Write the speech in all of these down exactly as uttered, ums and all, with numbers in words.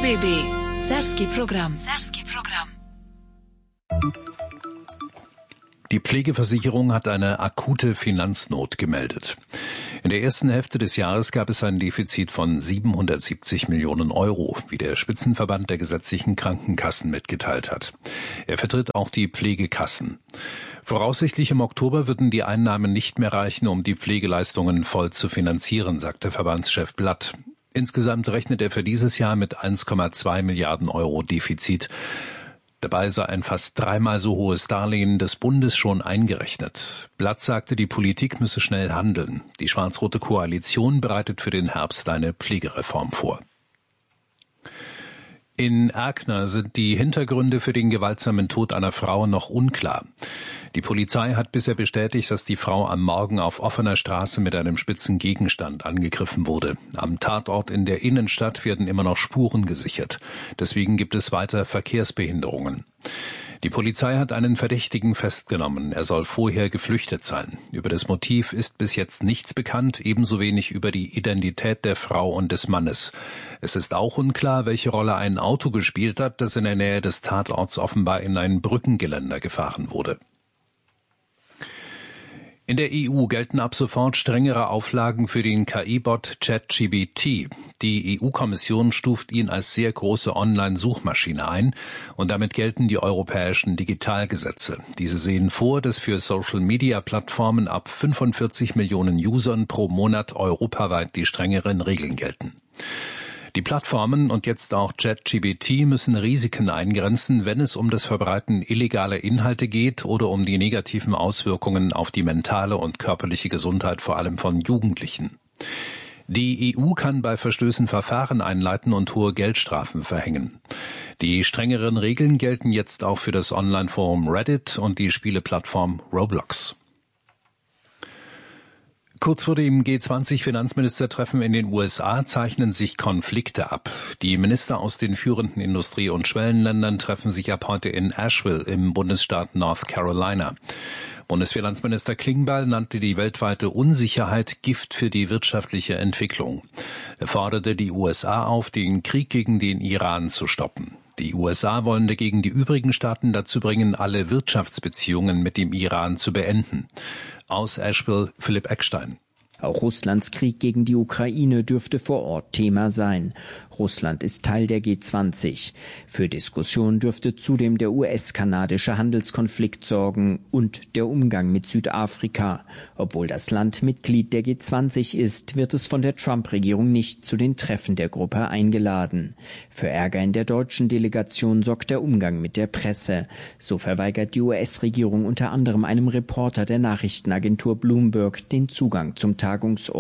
B B. Serbski program. Serbski program. Die Pflegeversicherung hat eine akute Finanznot gemeldet. In der ersten Hälfte des Jahres gab es ein Defizit von siebenhundertsiebzig Millionen Euro, wie der Spitzenverband der gesetzlichen Krankenkassen mitgeteilt hat. Er vertritt auch die Pflegekassen. Voraussichtlich im Oktober würden die Einnahmen nicht mehr reichen, um die Pflegeleistungen voll zu finanzieren, sagte Verbandschef Blatt. Insgesamt rechnet er für dieses Jahr mit eins Komma zwei Milliarden Euro Defizit. Dabei sei ein fast dreimal so hohes Darlehen des Bundes schon eingerechnet. Blatt sagte, die Politik müsse schnell handeln. Die schwarz-rote Koalition bereitet für den Herbst eine Pflegereform vor. In Erkner sind die Hintergründe für den gewaltsamen Tod einer Frau noch unklar. Die Polizei hat bisher bestätigt, dass die Frau am Morgen auf offener Straße mit einem spitzen Gegenstand angegriffen wurde. Am Tatort in der Innenstadt werden immer noch Spuren gesichert. Deswegen gibt es weiter Verkehrsbehinderungen. Die Polizei hat einen Verdächtigen festgenommen. Er soll vorher geflüchtet sein. Über das Motiv ist bis jetzt nichts bekannt, ebenso wenig über die Identität der Frau und des Mannes. Es ist auch unklar, welche Rolle ein Auto gespielt hat, das in der Nähe des Tatorts offenbar in ein Brückengeländer gefahren wurde. In der E U gelten ab sofort strengere Auflagen für den K I-Bot ChatGPT. Die E U-Kommission stuft ihn als sehr große Online-Suchmaschine ein und damit gelten die europäischen Digitalgesetze. Diese sehen vor, dass für Social-Media-Plattformen ab fünfundvierzig Millionen Usern pro Monat europaweit die strengeren Regeln gelten. Die Plattformen und jetzt auch ChatGPT müssen Risiken eingrenzen, wenn es um das Verbreiten illegaler Inhalte geht oder um die negativen Auswirkungen auf die mentale und körperliche Gesundheit vor allem von Jugendlichen. Die E U kann bei Verstößen Verfahren einleiten und hohe Geldstrafen verhängen. Die strengeren Regeln gelten jetzt auch für das Online-Forum Reddit und die Spieleplattform Roblox. Kurz vor dem G zwanzig Finanzministertreffen in den U S A zeichnen sich Konflikte ab. Die Minister aus den führenden Industrie- und Schwellenländern treffen sich ab heute in Asheville im Bundesstaat North Carolina. Bundesfinanzminister Klingbeil nannte die weltweite Unsicherheit Gift für die wirtschaftliche Entwicklung. Er forderte die U S A auf, den Krieg gegen den Iran zu stoppen. Die U S A wollen dagegen die übrigen Staaten dazu bringen, alle Wirtschaftsbeziehungen mit dem Iran zu beenden. Aus Asheville, Philipp Eckstein. Auch Russlands Krieg gegen die Ukraine dürfte vor Ort Thema sein. Russland ist Teil der G zwanzig. Für Diskussionen dürfte zudem der U S-kanadische Handelskonflikt sorgen und der Umgang mit Südafrika. Obwohl das Land Mitglied der G zwanzig ist, wird es von der Trump-Regierung nicht zu den Treffen der Gruppe eingeladen. Für Ärger in der deutschen Delegation sorgt der Umgang mit der Presse. So verweigert die U S-Regierung unter anderem einem Reporter der Nachrichtenagentur Bloomberg den Zugang zum Tag.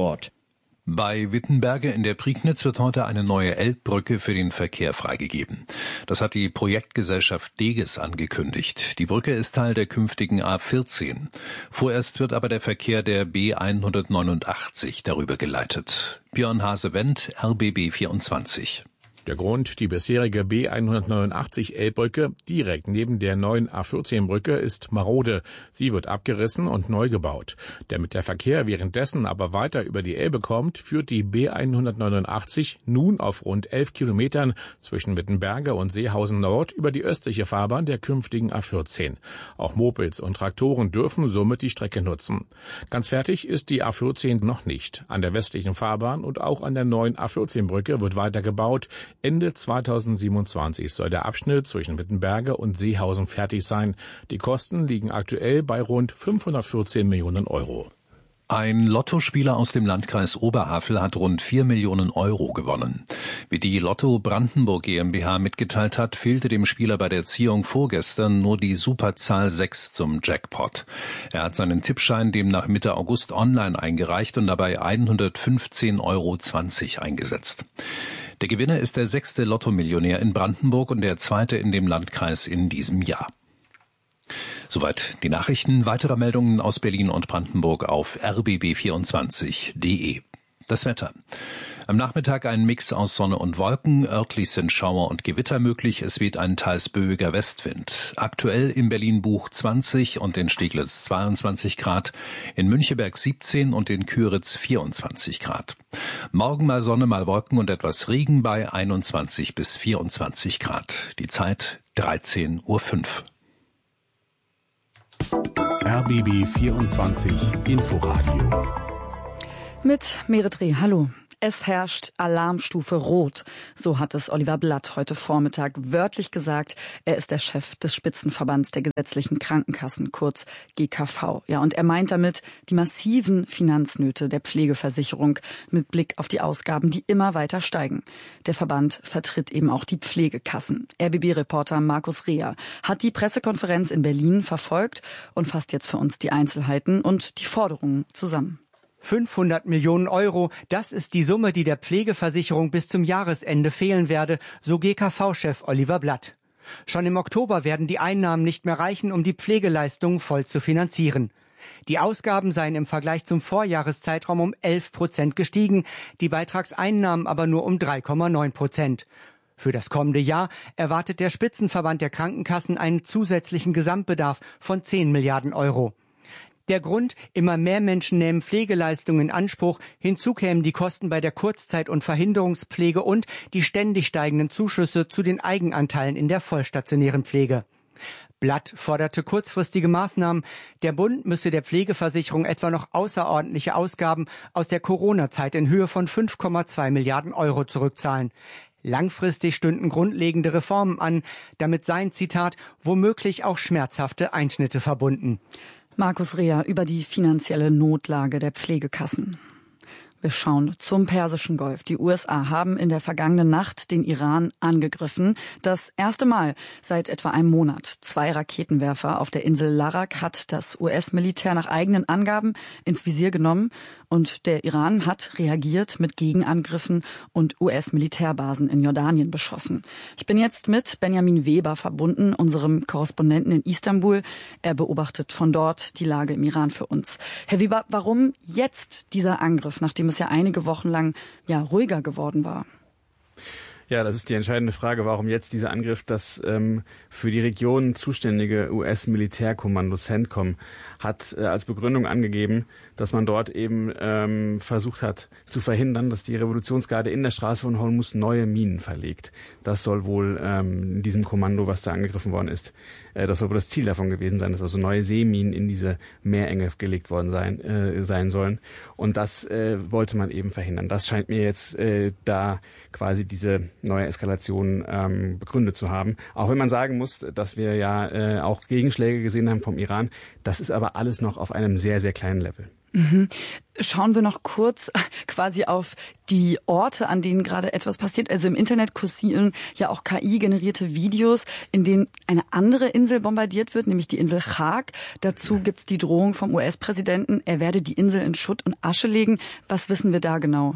Bei Wittenberge in der Prignitz wird heute eine neue Elbbrücke für den Verkehr freigegeben. Das hat die Projektgesellschaft Deges angekündigt. Die Brücke ist Teil der künftigen A vierzehn. Vorerst wird aber der Verkehr der B hundertneunundachtzig darüber geleitet. Björn Hase-Wendt, R B B vierundzwanzig. Der Grund, die bisherige B hundertneunundachtzig Elbbrücke direkt neben der neuen A vierzehn Brücke ist marode. Sie wird abgerissen und neu gebaut. Damit der Verkehr währenddessen aber weiter über die Elbe kommt, führt die B hundertneunundachtzig nun auf rund elf Kilometern zwischen Wittenberge und Seehausen Nord über die östliche Fahrbahn der künftigen A vierzehn. Auch Mopeds und Traktoren dürfen somit die Strecke nutzen. Ganz fertig ist die A vierzehn noch nicht. An der westlichen Fahrbahn und auch an der neuen A vierzehn Brücke wird weiter gebaut. Ende zweitausendsiebenundzwanzig soll der Abschnitt zwischen Wittenberge und Seehausen fertig sein. Die Kosten liegen aktuell bei rund fünfhundertvierzehn Millionen Euro. Ein Lottospieler aus dem Landkreis Oberhavel hat rund vier Millionen Euro gewonnen. Wie die Lotto Brandenburg GmbH mitgeteilt hat, fehlte dem Spieler bei der Ziehung vorgestern nur die Superzahl sechs zum Jackpot. Er hat seinen Tippschein demnach Mitte August online eingereicht und dabei hundertfünfzehn Euro zwanzig eingesetzt. Der Gewinner ist der sechste Lottomillionär in Brandenburg und der zweite in dem Landkreis in diesem Jahr. Soweit die Nachrichten. Weitere Meldungen aus Berlin und Brandenburg auf r b b vierundzwanzig punkt d e. Das Wetter. Am Nachmittag ein Mix aus Sonne und Wolken. Örtlich sind Schauer und Gewitter möglich. Es weht ein teils böiger Westwind. Aktuell in Berlin-Buch zwanzig und in Steglitz zweiundzwanzig Grad, in Müncheberg siebzehn und in Küritz vierundzwanzig Grad. Morgen mal Sonne, mal Wolken und etwas Regen bei einundzwanzig bis vierundzwanzig Grad. Die Zeit dreizehn Uhr fünf. R B B vierundzwanzig Inforadio. Mit Merit Reh, hallo. Es herrscht Alarmstufe Rot. So hat es Oliver Blatt heute Vormittag wörtlich gesagt. Er ist der Chef des Spitzenverbands der gesetzlichen Krankenkassen, kurz G K V. Ja, und er meint damit die massiven Finanznöte der Pflegeversicherung mit Blick auf die Ausgaben, die immer weiter steigen. Der Verband vertritt eben auch die Pflegekassen. R B B-Reporter Markus Reher hat die Pressekonferenz in Berlin verfolgt und fasst jetzt für uns die Einzelheiten und die Forderungen zusammen. fünfhundert Millionen Euro, das ist die Summe, die der Pflegeversicherung bis zum Jahresende fehlen werde, so G K V-Chef Oliver Blatt. Schon im Oktober werden die Einnahmen nicht mehr reichen, um die Pflegeleistungen voll zu finanzieren. Die Ausgaben seien im Vergleich zum Vorjahreszeitraum um elf Prozent gestiegen, die Beitragseinnahmen aber nur um drei Komma neun Prozent. Für das kommende Jahr erwartet der Spitzenverband der Krankenkassen einen zusätzlichen Gesamtbedarf von zehn Milliarden Euro. Der Grund, immer mehr Menschen nehmen Pflegeleistungen in Anspruch, hinzu kämen die Kosten bei der Kurzzeit- und Verhinderungspflege und die ständig steigenden Zuschüsse zu den Eigenanteilen in der vollstationären Pflege. Blatt forderte kurzfristige Maßnahmen. Der Bund müsse der Pflegeversicherung etwa noch außerordentliche Ausgaben aus der Corona-Zeit in Höhe von fünf Komma zwei Milliarden Euro zurückzahlen. Langfristig stünden grundlegende Reformen an, damit seien, Zitat, womöglich auch schmerzhafte Einschnitte verbunden. Markus Reher über die finanzielle Notlage der Pflegekassen. Wir schauen zum Persischen Golf. Die U S A haben in der vergangenen Nacht den Iran angegriffen. Das erste Mal seit etwa einem Monat. Zwei Raketenwerfer auf der Insel Larak hat das U S-Militär nach eigenen Angaben ins Visier genommen. Und der Iran hat reagiert mit Gegenangriffen und U S-Militärbasen in Jordanien beschossen. Ich bin jetzt mit Benjamin Weber verbunden, unserem Korrespondenten in Istanbul. Er beobachtet von dort die Lage im Iran für uns. Herr Weber, warum jetzt dieser Angriff, nachdem es ja einige Wochen lang ja ruhiger geworden war? Ja, das ist die entscheidende Frage, warum jetzt dieser Angriff. Das ähm, für die Region zuständige U S-Militärkommando CENTCOM hat äh, als Begründung angegeben, dass man dort eben ähm, versucht hat zu verhindern, dass die Revolutionsgarde in der Straße von Hormuz neue Minen verlegt. Das soll wohl ähm, in diesem Kommando, was da angegriffen worden ist, äh, das soll wohl das Ziel davon gewesen sein, dass also neue Seeminen in diese Meerenge gelegt worden sein, äh, sein sollen. Und das äh, wollte man eben verhindern. Das scheint mir jetzt äh, da quasi diese neue Eskalation ähm, begründet zu haben. Auch wenn man sagen muss, dass wir ja äh, auch Gegenschläge gesehen haben vom Iran. Das ist aber alles noch auf einem sehr, sehr kleinen Level. Mhm. Schauen wir noch kurz quasi auf die Orte, an denen gerade etwas passiert. Also im Internet kursieren ja auch K I-generierte Videos, in denen eine andere Insel bombardiert wird, nämlich die Insel Chag. Dazu gibt's die Drohung vom U S-Präsidenten, er werde die Insel in Schutt und Asche legen. Was wissen wir da genau?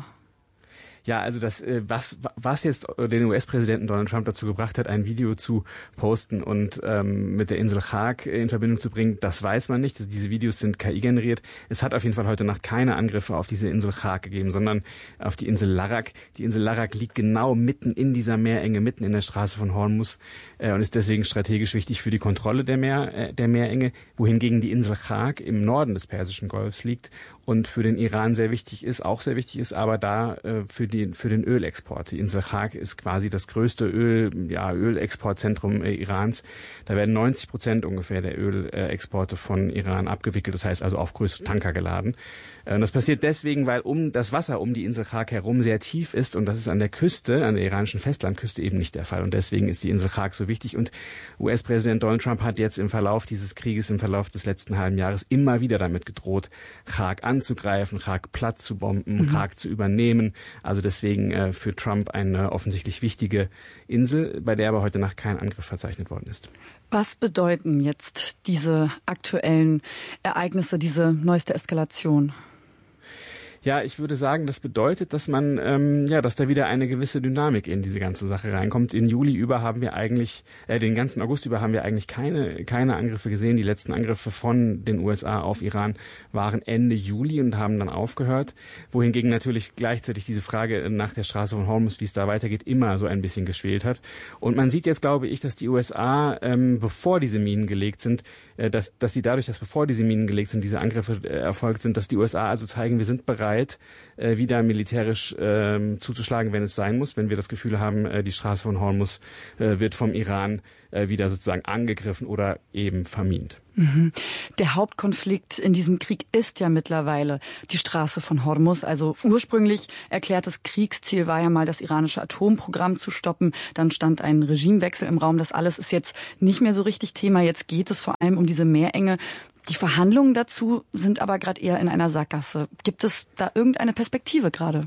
Ja, also das, was was jetzt den U S-Präsidenten Donald Trump dazu gebracht hat, ein Video zu posten und ähm, mit der Insel Chag in Verbindung zu bringen, das weiß man nicht. Diese Videos sind K I generiert. Es hat auf jeden Fall heute Nacht keine Angriffe auf diese Insel Chag gegeben, sondern auf die Insel Larak. Die Insel Larak liegt genau mitten in dieser Meerenge, mitten in der Straße von Hormuz äh, und ist deswegen strategisch wichtig für die Kontrolle der Meer äh, der Meerenge, wohingegen die Insel Chag im Norden des Persischen Golfs liegt und für den Iran sehr wichtig ist, auch sehr wichtig ist, aber da äh, für die für den Ölexport. Die Insel Chag ist quasi das größte Öl, ja, Ölexportzentrum äh, Irans. Da werden neunzig Prozent ungefähr der Ölexporte von Iran abgewickelt, das heißt also auf größere Tanker geladen. Und das passiert deswegen, weil um das Wasser um die Insel Chag herum sehr tief ist und das ist an der Küste, an der iranischen Festlandküste eben nicht der Fall. Und deswegen ist die Insel Chag so wichtig. Und U S-Präsident Donald Trump hat jetzt im Verlauf dieses Krieges, im Verlauf des letzten halben Jahres immer wieder damit gedroht, Chag anzugreifen, Chag platt zu bomben, mhm. Chag zu übernehmen. Also deswegen äh, für Trump eine offensichtlich wichtige Insel, bei der aber heute Nacht kein Angriff verzeichnet worden ist. Was bedeuten jetzt diese aktuellen Ereignisse, diese neueste Eskalation? Ja, ich würde sagen, das bedeutet, dass man, ähm, ja, dass da wieder eine gewisse Dynamik in diese ganze Sache reinkommt. In Juli über haben wir eigentlich, äh, den ganzen August über haben wir eigentlich keine, keine Angriffe gesehen. Die letzten Angriffe von den U S A auf Iran waren Ende Juli und haben dann aufgehört. Wohingegen natürlich gleichzeitig diese Frage nach der Straße von Hormuz, wie es da weitergeht, immer so ein bisschen geschwelt hat. Und man sieht jetzt, glaube ich, dass die U S A, ähm, bevor diese Minen gelegt sind, äh, dass, dass sie dadurch, dass bevor diese Minen gelegt sind, diese Angriffe äh, erfolgt sind, dass die U S A also zeigen, wir sind bereit, äh, wieder militärisch äh, zuzuschlagen, wenn es sein muss, wenn wir das Gefühl haben, äh, die Straße von Hormuz äh, wird vom Iran äh, wieder sozusagen angegriffen oder eben vermint. Mhm. Der Hauptkonflikt in diesem Krieg ist ja mittlerweile die Straße von Hormuz. Also ursprünglich erklärtes Kriegsziel war ja mal, das iranische Atomprogramm zu stoppen. Dann stand ein Regimewechsel im Raum. Das alles ist jetzt nicht mehr so richtig Thema. Jetzt geht es vor allem um diese Meerenge. Die Verhandlungen dazu sind aber gerade eher in einer Sackgasse. Gibt es da irgendeine Perspektive gerade?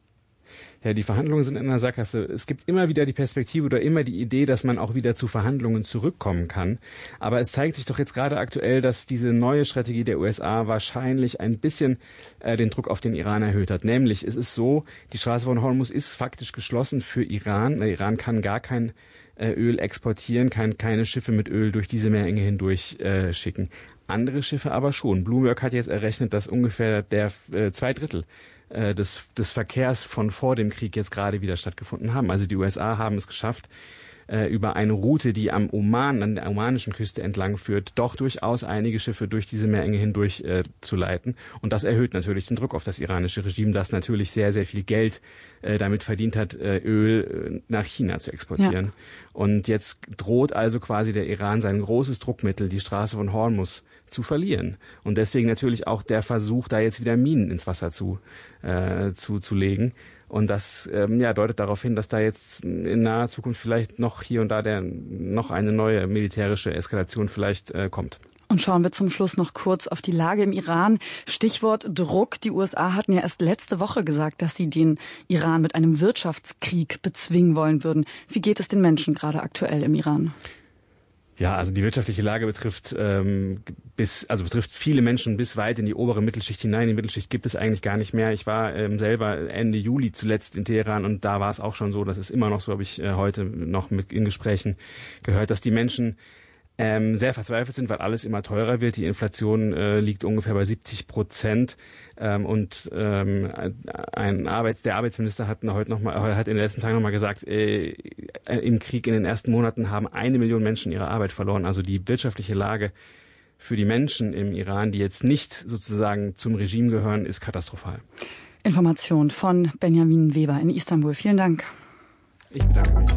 Ja, die Verhandlungen sind in einer Sackgasse. Es gibt immer wieder die Perspektive oder immer die Idee, dass man auch wieder zu Verhandlungen zurückkommen kann. Aber es zeigt sich doch jetzt gerade aktuell, dass diese neue Strategie der U S A wahrscheinlich ein bisschen äh, den Druck auf den Iran erhöht hat. Nämlich, es ist so, die Straße von Hormuz ist faktisch geschlossen für Iran. Der Iran kann gar kein äh, Öl exportieren, kann keine Schiffe mit Öl durch diese Meerenge hindurch äh, schicken. Andere Schiffe aber schon. Bloomberg hat jetzt errechnet, dass ungefähr der äh, zwei Drittel äh, des, des Verkehrs von vor dem Krieg jetzt gerade wieder stattgefunden haben. Also die U S A haben es geschafft, äh, über eine Route, die am Oman, an der omanischen Küste entlang führt, doch durchaus einige Schiffe durch diese Meerenge hindurch äh, zu leiten. Und das erhöht natürlich den Druck auf das iranische Regime, das natürlich sehr, sehr viel Geld äh, damit verdient hat, äh, Öl äh, nach China zu exportieren. Ja. Und jetzt droht also quasi der Iran sein großes Druckmittel, die Straße von Hormuz, zu verlieren. Und deswegen natürlich auch der Versuch, da jetzt wieder Minen ins Wasser zu, äh, zu, zu legen. Und das ähm, ja, deutet darauf hin, dass da jetzt in naher Zukunft vielleicht noch hier und da der, noch eine neue militärische Eskalation vielleicht äh, kommt. Und schauen wir zum Schluss noch kurz auf die Lage im Iran. Stichwort Druck. Die U S A hatten ja erst letzte Woche gesagt, dass sie den Iran mit einem Wirtschaftskrieg bezwingen wollen würden. Wie geht es den Menschen gerade aktuell im Iran? Ja, also die wirtschaftliche Lage betrifft ähm, bis, also betrifft viele Menschen bis weit in die obere Mittelschicht hinein. Die Mittelschicht gibt es eigentlich gar nicht mehr. Ich war ähm, selber Ende Juli zuletzt in Teheran und da war es auch schon so, das ist immer noch so, habe ich äh, heute noch mit in Gesprächen gehört, dass die Menschen ähm, sehr verzweifelt sind, weil alles immer teurer wird. Die Inflation äh, liegt ungefähr bei siebzig Prozent. Ähm, und ähm, ein Arbeits-, der Arbeitsminister hat heute noch mal, hat in den letzten Tagen noch mal gesagt, äh, im Krieg in den ersten Monaten haben eine Million Menschen ihre Arbeit verloren. Also die wirtschaftliche Lage für die Menschen im Iran, die jetzt nicht sozusagen zum Regime gehören, ist katastrophal. Information von Benjamin Weber in Istanbul. Vielen Dank. Ich bedanke mich.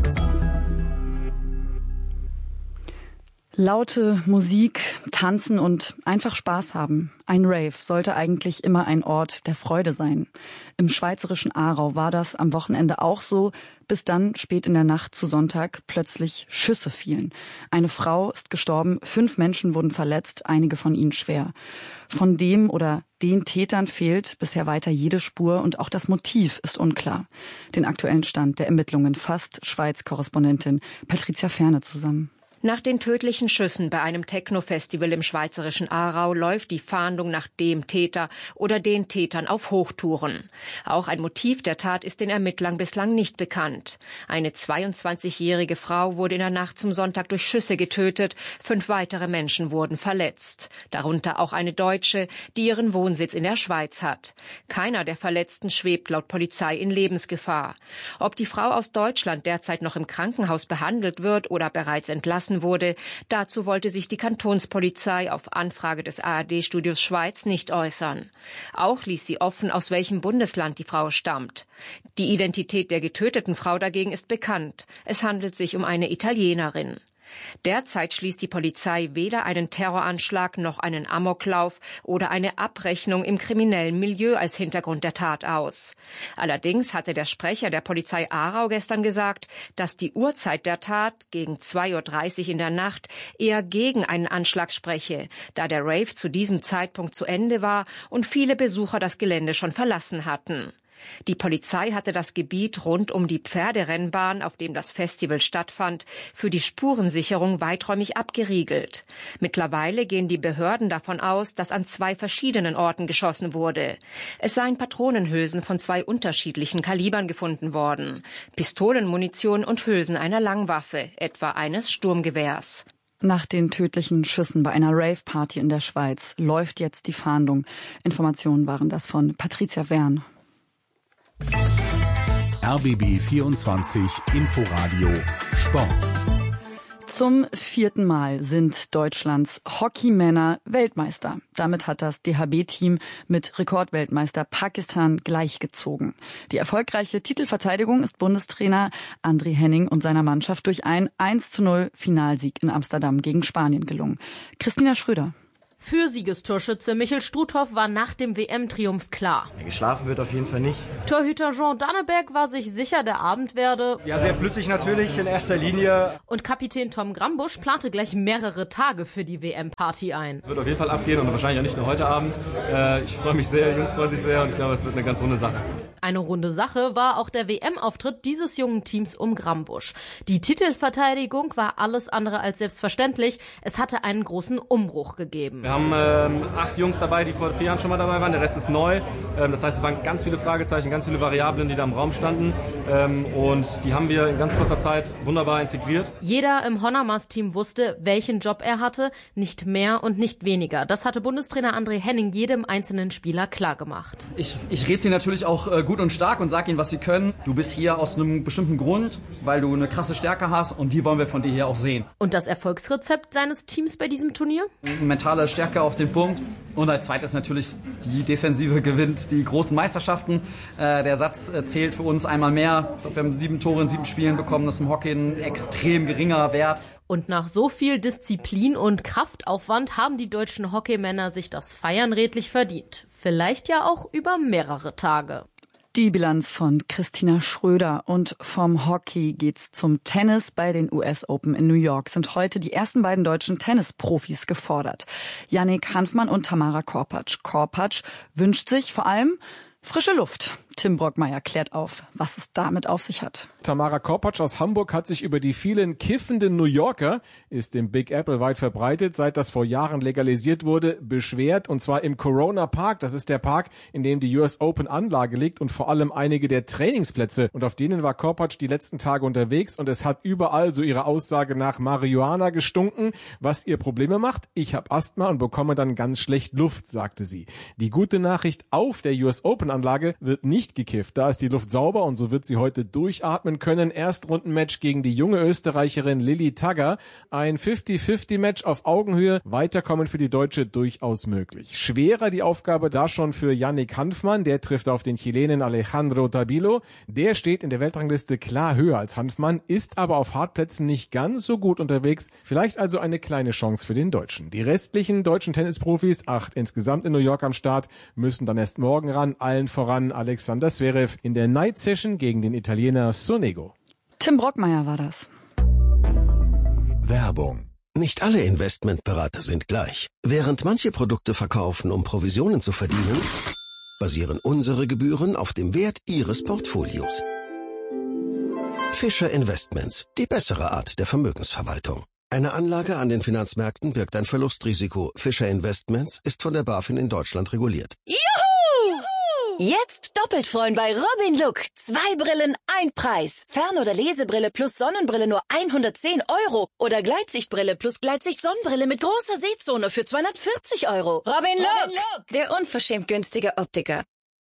Laute Musik, tanzen und einfach Spaß haben. Ein Rave sollte eigentlich immer ein Ort der Freude sein. Im schweizerischen Aarau war das am Wochenende auch so, bis dann spät in der Nacht zu Sonntag plötzlich Schüsse fielen. Eine Frau ist gestorben, fünf Menschen wurden verletzt, einige von ihnen schwer. Von dem oder den Tätern fehlt bisher weiter jede Spur und auch das Motiv ist unklar. Den aktuellen Stand der Ermittlungen fasst Schweiz-Korrespondentin Patricia Ferne zusammen. Nach den tödlichen Schüssen bei einem Techno-Festival im schweizerischen Aarau läuft die Fahndung nach dem Täter oder den Tätern auf Hochtouren. Auch ein Motiv der Tat ist den Ermittlern bislang nicht bekannt. Eine zweiundzwanzigjährige Frau wurde in der Nacht zum Sonntag durch Schüsse getötet, fünf weitere Menschen wurden verletzt. Darunter auch eine Deutsche, die ihren Wohnsitz in der Schweiz hat. Keiner der Verletzten schwebt laut Polizei in Lebensgefahr. Ob die Frau aus Deutschland derzeit noch im Krankenhaus behandelt wird oder bereits entlassen wurde. Dazu wollte sich die Kantonspolizei auf Anfrage des A R D-Studios Schweiz nicht äußern. Auch ließ sie offen, aus welchem Bundesland die Frau stammt. Die Identität der getöteten Frau dagegen ist bekannt. Es handelt sich um eine Italienerin. Derzeit schließt die Polizei weder einen Terroranschlag noch einen Amoklauf oder eine Abrechnung im kriminellen Milieu als Hintergrund der Tat aus. Allerdings hatte der Sprecher der Polizei Aarau gestern gesagt, dass die Uhrzeit der Tat gegen zwei Uhr dreißig in der Nacht eher gegen einen Anschlag spreche, da der Rave zu diesem Zeitpunkt zu Ende war und viele Besucher das Gelände schon verlassen hatten. Die Polizei hatte das Gebiet rund um die Pferderennbahn, auf dem das Festival stattfand, für die Spurensicherung weiträumig abgeriegelt. Mittlerweile gehen die Behörden davon aus, dass an zwei verschiedenen Orten geschossen wurde. Es seien Patronenhülsen von zwei unterschiedlichen Kalibern gefunden worden. Pistolenmunition und Hülsen einer Langwaffe, etwa eines Sturmgewehrs. Nach den tödlichen Schüssen bei einer Rave-Party in der Schweiz läuft jetzt die Fahndung. Informationen waren das von Patricia Wern. R B B vierundzwanzig Inforadio Sport. Zum vierten Mal sind Deutschlands Hockeymänner Weltmeister. Damit hat das D H B-Team mit Rekordweltmeister Pakistan gleichgezogen. Die erfolgreiche Titelverteidigung ist Bundestrainer André Henning und seiner Mannschaft durch einen eins zu null Finalsieg in Amsterdam gegen Spanien gelungen. Christina Schröder. Für Siegestorschütze Michel Struthoff war nach dem W M-Triumph klar. Ja, geschlafen wird auf jeden Fall nicht. Torhüter Jean Danneberg war sich sicher, der Abend werde... Ja, sehr flüssig natürlich in erster Linie. Und Kapitän Tom Grambusch plante gleich mehrere Tage für die W M-Party ein. Es wird auf jeden Fall abgehen und wahrscheinlich auch nicht nur heute Abend. Äh, ich freue mich sehr, die Jungs freuen sich sehr und ich glaube, es wird eine ganz runde Sache. Eine runde Sache war auch der W M-Auftritt dieses jungen Teams um Grambusch. Die Titelverteidigung war alles andere als selbstverständlich. Es hatte einen großen Umbruch gegeben. Wir haben ähm, acht Jungs dabei, die vor vier Jahren schon mal dabei waren. Der Rest ist neu. Ähm, das heißt, es waren ganz viele Fragezeichen, ganz viele Variablen, die da im Raum standen. Ähm, und die haben wir in ganz kurzer Zeit wunderbar integriert. Jeder im Honormas-Team wusste, welchen Job er hatte. Nicht mehr und nicht weniger. Das hatte Bundestrainer André Henning jedem einzelnen Spieler klargemacht. Ich, ich rede sie natürlich auch äh, gut und stark und sag ihnen, was sie können. Du bist hier aus einem bestimmten Grund, weil du eine krasse Stärke hast und die wollen wir von dir hier auch sehen. Und das Erfolgsrezept seines Teams bei diesem Turnier? Mentale Stärke auf den Punkt und als zweites natürlich die Defensive gewinnt die großen Meisterschaften. Äh, der Satz äh, zählt für uns einmal mehr. Ich glaub, wir haben sieben Tore in sieben Spielen bekommen. Das ist im Hockey ein extrem geringer Wert. Und nach so viel Disziplin und Kraftaufwand haben die deutschen Hockeymänner sich das Feiern redlich verdient. Vielleicht ja auch über mehrere Tage. Die Bilanz von Christina Schröder. Und vom Hockey geht's zum Tennis. Bei den U S Open in New York sind heute die ersten beiden deutschen Tennisprofis gefordert. Yannick Hanfmann und Tamara Korpatsch. Korpatsch wünscht sich vor allem frische Luft. Tim Brockmeier klärt auf, was es damit auf sich hat. Tamara Korpatsch aus Hamburg hat sich über die vielen kiffenden New Yorker, ist im Big Apple weit verbreitet, seit das vor Jahren legalisiert wurde, beschwert. Und zwar im Corona Park. Das ist der Park, in dem die U S Open Anlage liegt und vor allem einige der Trainingsplätze. Und auf denen war Korpatsch die letzten Tage unterwegs und es hat überall, so ihre Aussage, nach Marihuana gestunken, was ihr Probleme macht. Ich habe Asthma und bekomme dann ganz schlecht Luft, sagte sie. Die gute Nachricht: auf der U S Open Anlage wird nicht gekifft. Da ist die Luft sauber und so wird sie heute durchatmen können. Erstrundenmatch gegen die junge Österreicherin Lilly Tagger. Ein fünfzig fünfzig Match auf Augenhöhe. Weiterkommen für die Deutsche durchaus möglich. Schwerer die Aufgabe da schon für Yannick Hanfmann. Der trifft auf den Chilenen Alejandro Tabilo. Der steht in der Weltrangliste klar höher als Hanfmann, ist aber auf Hartplätzen nicht ganz so gut unterwegs. Vielleicht also eine kleine Chance für den Deutschen. Die restlichen deutschen Tennisprofis, acht insgesamt in New York am Start, müssen dann erst morgen ran. Allen voran Alexander Zverev in der Night Session gegen den Italiener Sonego. Tim Brockmeier war das. Werbung. Nicht alle Investmentberater sind gleich. Während manche Produkte verkaufen, um Provisionen zu verdienen, basieren unsere Gebühren auf dem Wert Ihres Portfolios. Fischer Investments, die bessere Art der Vermögensverwaltung. Eine Anlage an den Finanzmärkten birgt ein Verlustrisiko. Fischer Investments ist von der BaFin in Deutschland reguliert. Juhu! Jetzt doppelt freuen bei Robin Look. Zwei Brillen, ein Preis. Fern- oder Lesebrille plus Sonnenbrille nur hundertzehn Euro. Oder Gleitsichtbrille plus Gleitsicht-Sonnenbrille mit großer Sehzone für zweihundertvierzig Euro. Robin Look, Robin Look, der unverschämt günstige Optiker.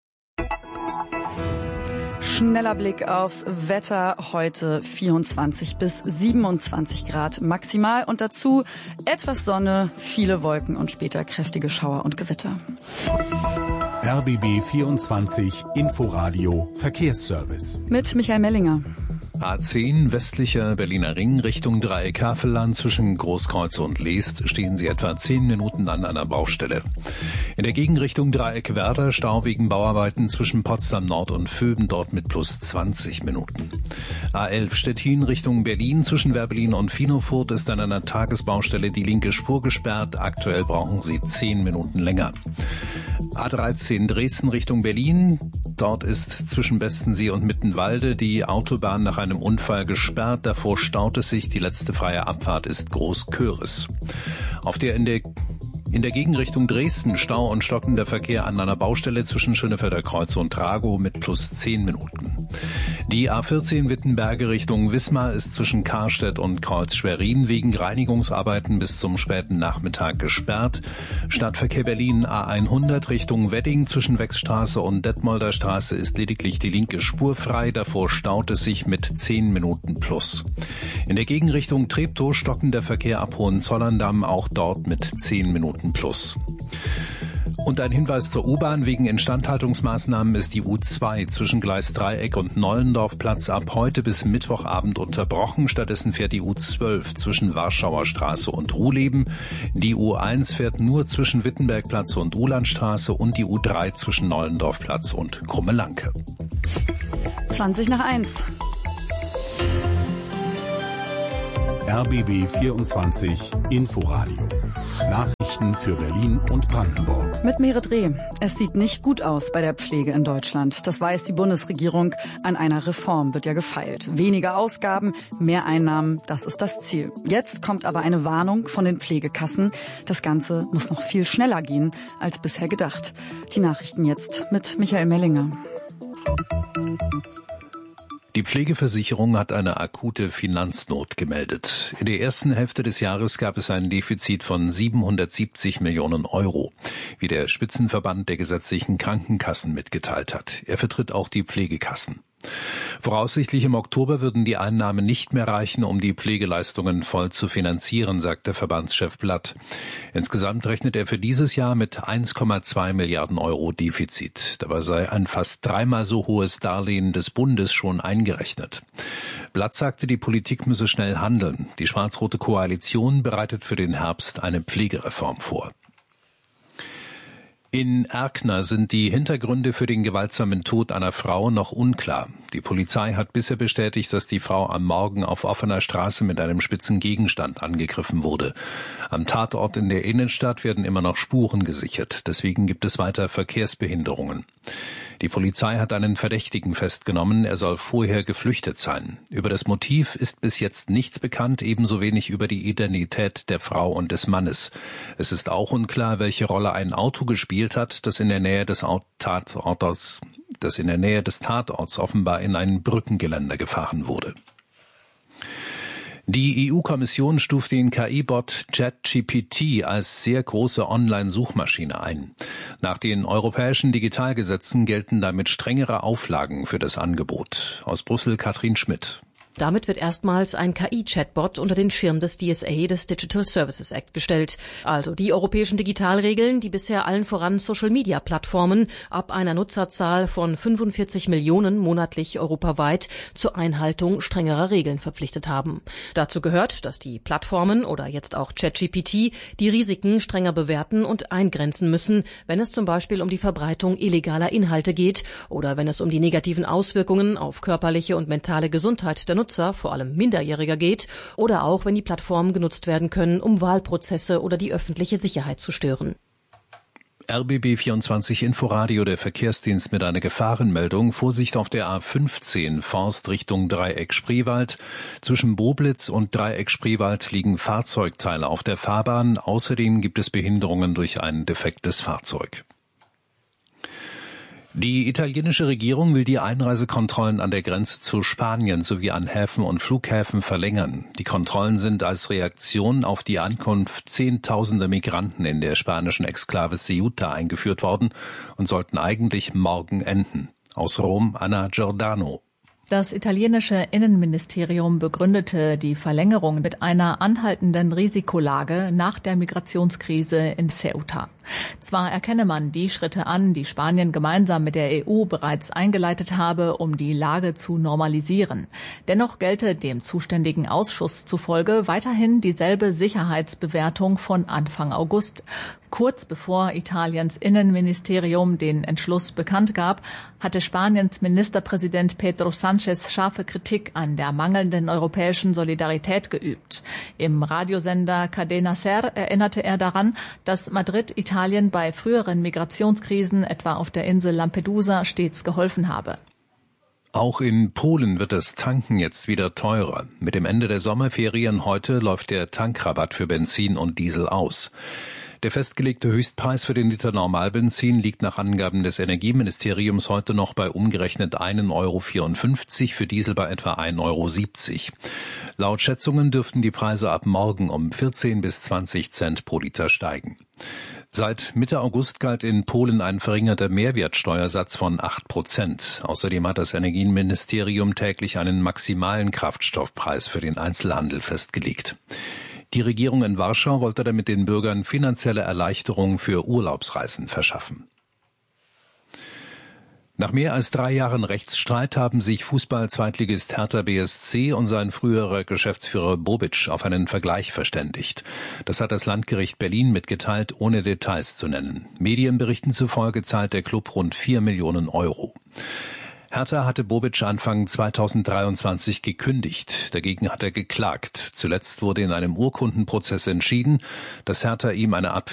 Schneller Blick aufs Wetter. Heute vierundzwanzig bis siebenundzwanzig Grad maximal und dazu etwas Sonne, viele Wolken und später kräftige Schauer und Gewitter. R B B vierundzwanzig Inforadio Verkehrsservice. Mit Michael Mellinger. A zehn westlicher Berliner Ring Richtung Dreieck Havelland zwischen Großkreuz und Leest stehen Sie etwa zehn Minuten an einer Baustelle. In der Gegenrichtung Dreieck Werder Stau wegen Bauarbeiten zwischen Potsdam Nord und Vöben, dort mit plus zwanzig Minuten. A elf Stettin Richtung Berlin zwischen Werbelin und Finofurt ist an einer Tagesbaustelle die linke Spur gesperrt. Aktuell brauchen Sie zehn Minuten länger. A dreizehn Dresden Richtung Berlin Dort ist zwischen Bestensee und Mittenwalde die Autobahn nach einem Unfall gesperrt. Davor staut es sich. Die letzte freie Abfahrt ist Groß-Köris. Auf der in der In der Gegenrichtung Dresden Stau und stockender Verkehr an einer Baustelle zwischen Schönefelder Kreuz und Tragow mit plus zehn Minuten. Die A vierzehn Wittenberge Richtung Wismar ist zwischen Karstedt und Kreuz-Schwerin wegen Reinigungsarbeiten bis zum späten Nachmittag gesperrt. Stadtverkehr Berlin A hundert Richtung Wedding zwischen Wechstraße und Detmolder Straße ist lediglich die linke Spur frei. Davor staut es sich mit zehn Minuten plus. In der Gegenrichtung Treptow stockender Verkehr ab Hohenzollern-Damm, auch dort mit zehn Minuten plus. Und ein Hinweis zur U-Bahn. Wegen Instandhaltungsmaßnahmen ist die U zwei zwischen Gleis Dreieck und Nollendorfplatz ab heute bis Mittwochabend unterbrochen. Stattdessen fährt die U zwölf zwischen Warschauer Straße und Ruhleben. Die U eins fährt nur zwischen Wittenbergplatz und Uhlandstraße und die U drei zwischen Nollendorfplatz und Krummelanke. zwanzig nach eins. R B B vierundzwanzig Inforadio. Nachrichten für Berlin und Brandenburg. Mit Merit Reh. Es sieht nicht gut aus bei der Pflege in Deutschland. Das weiß die Bundesregierung. An einer Reform wird ja gefeilt. Weniger Ausgaben, mehr Einnahmen, das ist das Ziel. Jetzt kommt aber eine Warnung von den Pflegekassen. Das Ganze muss noch viel schneller gehen als bisher gedacht. Die Nachrichten jetzt mit Michael Mellinger. Die Pflegeversicherung hat eine akute Finanznot gemeldet. In der ersten Hälfte des Jahres gab es ein Defizit von siebenhundertsiebzig Millionen Euro, wie der Spitzenverband der gesetzlichen Krankenkassen mitgeteilt hat. Er vertritt auch die Pflegekassen. Voraussichtlich im Oktober würden die Einnahmen nicht mehr reichen, um die Pflegeleistungen voll zu finanzieren, sagt der Verbandschef Blatt. Insgesamt rechnet er für dieses Jahr mit eins Komma zwei Milliarden Euro Defizit. Dabei sei ein fast dreimal so hohes Darlehen des Bundes schon eingerechnet. Blatt sagte, die Politik müsse schnell handeln. Die schwarz-rote Koalition bereitet für den Herbst eine Pflegereform vor. In Erkner sind die Hintergründe für den gewaltsamen Tod einer Frau noch unklar. Die Polizei hat bisher bestätigt, dass die Frau am Morgen auf offener Straße mit einem spitzen Gegenstand angegriffen wurde. Am Tatort in der Innenstadt werden immer noch Spuren gesichert. Deswegen gibt es weiter Verkehrsbehinderungen. Die Polizei hat einen Verdächtigen festgenommen. Er soll vorher geflüchtet sein. Über das Motiv ist bis jetzt nichts bekannt, ebenso wenig über die Identität der Frau und des Mannes. Es ist auch unklar, welche Rolle ein Auto gespielt hat, das in der Nähe des Tatorts, das in der Nähe des Tatorts offenbar in ein Brückengeländer gefahren wurde. Die E U-Kommission stuft den K I-Bot ChatGPT als sehr große Online-Suchmaschine ein. Nach den europäischen Digitalgesetzen gelten damit strengere Auflagen für das Angebot. Aus Brüssel Katrin Schmidt. Damit wird erstmals ein K I-Chatbot unter den Schirm des D S A, des Digital Services Act, gestellt. Also die europäischen Digitalregeln, die bisher allen voran Social-Media-Plattformen ab einer Nutzerzahl von fünfundvierzig Millionen monatlich europaweit zur Einhaltung strengerer Regeln verpflichtet haben. Dazu gehört, dass die Plattformen oder jetzt auch ChatGPT die Risiken strenger bewerten und eingrenzen müssen, wenn es zum Beispiel um die Verbreitung illegaler Inhalte geht oder wenn es um die negativen Auswirkungen auf körperliche und mentale Gesundheit der Nutzer, vor allem Minderjähriger, geht oder auch, wenn die Plattformen genutzt werden können, um Wahlprozesse oder die öffentliche Sicherheit zu stören. R B B vierundzwanzig Inforadio, der Verkehrsdienst mit einer Gefahrenmeldung. Vorsicht auf der A fünfzehn, Forst Richtung Dreieck Spreewald. Zwischen Boblitz und Dreieck Spreewald liegen Fahrzeugteile auf der Fahrbahn. Außerdem gibt es Behinderungen durch ein defektes Fahrzeug. Die italienische Regierung will die Einreisekontrollen an der Grenze zu Spanien sowie an Häfen und Flughäfen verlängern. Die Kontrollen sind als Reaktion auf die Ankunft zehntausender Migranten in der spanischen Exklave Ceuta eingeführt worden und sollten eigentlich morgen enden. Aus Rom, Anna Giordano. Das italienische Innenministerium begründete die Verlängerung mit einer anhaltenden Risikolage nach der Migrationskrise in Ceuta. Zwar erkenne man die Schritte an, die Spanien gemeinsam mit der E U bereits eingeleitet habe, um die Lage zu normalisieren. Dennoch gelte dem zuständigen Ausschuss zufolge weiterhin dieselbe Sicherheitsbewertung von Anfang August. Kurz bevor Italiens Innenministerium den Entschluss bekannt gab, hatte Spaniens Ministerpräsident Pedro Sánchez scharfe Kritik an der mangelnden europäischen Solidarität geübt. Im Radiosender Cadena Ser erinnerte er daran, dass Madrid Italien bei früheren Migrationskrisen, etwa auf der Insel Lampedusa, stets geholfen habe. Auch in Polen wird das Tanken jetzt wieder teurer. Mit dem Ende der Sommerferien heute läuft der Tankrabatt für Benzin und Diesel aus. Der festgelegte Höchstpreis für den Liter Normalbenzin liegt nach Angaben des Energieministeriums heute noch bei umgerechnet ein Euro vierundfünfzig, für Diesel bei etwa ein Euro siebzig. Laut Schätzungen dürften die Preise ab morgen um vierzehn bis zwanzig Cent pro Liter steigen. Seit Mitte August galt in Polen ein verringerter Mehrwertsteuersatz von acht Prozent. Außerdem hat das Energieministerium täglich einen maximalen Kraftstoffpreis für den Einzelhandel festgelegt. Die Regierung in Warschau wollte damit den Bürgern finanzielle Erleichterungen für Urlaubsreisen verschaffen. Nach mehr als drei Jahren Rechtsstreit haben sich Fußball-Zweitligist Hertha B S C und sein früherer Geschäftsführer Bobic auf einen Vergleich verständigt. Das hat das Landgericht Berlin mitgeteilt, ohne Details zu nennen. Medienberichten zufolge zahlt der Klub rund vier Millionen Euro. Hertha hatte Bobic Anfang zweitausenddreiundzwanzig gekündigt. Dagegen hat er geklagt. Zuletzt wurde in einem Urkundenprozess entschieden, dass Hertha ihm eine Abfindung